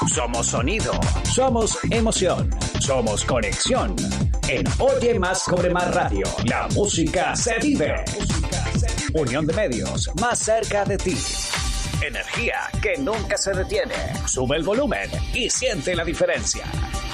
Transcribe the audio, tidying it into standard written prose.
somos sonido, somos emoción, somos conexión. En Oye Más Cobre Más Radio, la música se vive. Unión de medios, más cerca de ti. Energía que nunca se detiene. Sube el volumen y siente la diferencia.